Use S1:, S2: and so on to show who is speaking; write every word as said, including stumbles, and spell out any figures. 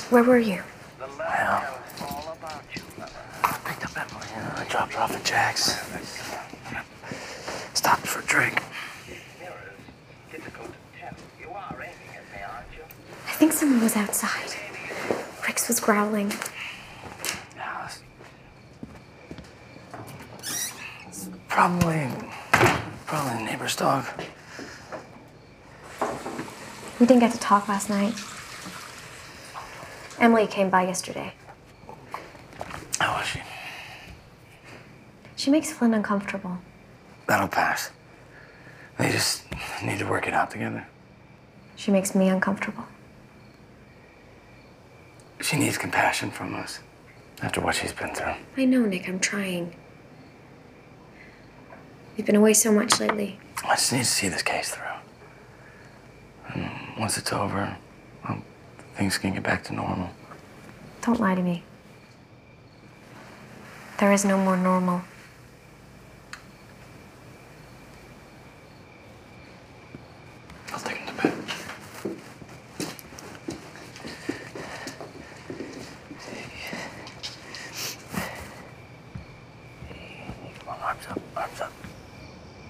S1: Where were you?
S2: Well, picked up Emily and I dropped her off at Jack's. Stopped for a drink.
S1: I think someone was outside. Rix was growling.
S2: Yeah, it's, it's probably, probably a neighbor's dog.
S1: We didn't get to talk last night. Emily came by yesterday.
S2: How was she?
S1: She makes Flynn uncomfortable.
S2: That'll pass. They just need to work it out together.
S1: She makes me uncomfortable.
S2: She needs compassion from us after what she's been through.
S1: I know, Nick. I'm trying. We've been away so much lately.
S2: I just need to see this case through. And once it's over, well, things can get back to normal.
S1: Don't lie to me. There is no more normal.